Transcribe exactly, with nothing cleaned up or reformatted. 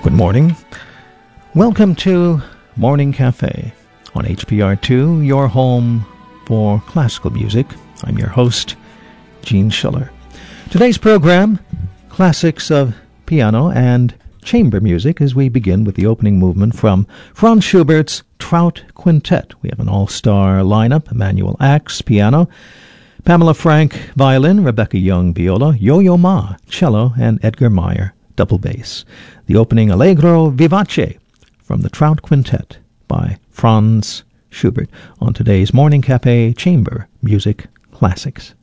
Good morning. Welcome to Morning Cafe on H P R two, your home for classical music. I'm your host, Gene Schiller. Today's program, classics of piano and chamber music, as we begin with the opening movement from Franz Schubert's Trout Quintet. We have an all-star lineup: Emanuel Ax, piano; Pamela Frank, violin; Rebecca Young, viola; Yo-Yo Ma, cello; and Edgar Meyer, double bass. The opening Allegro Vivace from the Trout Quintet by Franz Schubert on today's Morning Cafe Chamber Music Classics.